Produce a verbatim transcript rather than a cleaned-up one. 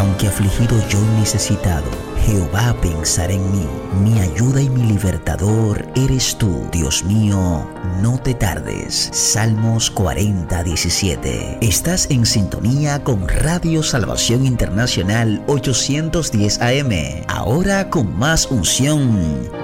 Aunque afligido yo y necesitado, Jehová pensará en mí. Mi ayuda y mi libertador eres tú. Dios mío, no te tardes. Salmos cuarenta, diecisiete. Estás en sintonía con Radio Salvación Internacional ochocientos diez A M. Ahora con más unción.